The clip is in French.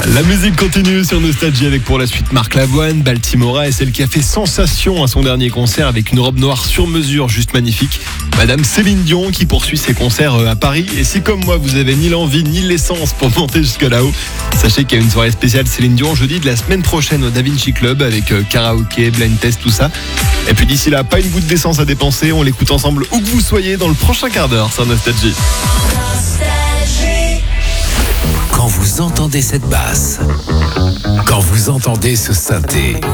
La musique continue sur Nostalgie avec pour la suite Marc Lavoine, Baltimora et celle qui a fait sensation à son dernier concert avec une robe noire sur mesure juste magnifique. Madame Céline Dion qui poursuit ses concerts à Paris. Et si comme moi vous avez ni l'envie ni l'essence pour monter jusque là-haut, sachez qu'il y a une soirée spéciale Céline Dion jeudi de la semaine prochaine au Da Vinci Club avec karaoké, blind test, tout ça. Et puis d'ici là, pas une goutte d'essence à dépenser, on l'écoute ensemble où que vous soyez dans le prochain quart d'heure sur Nostalgie. Quand vous entendez cette basse, quand vous entendez ce synthé,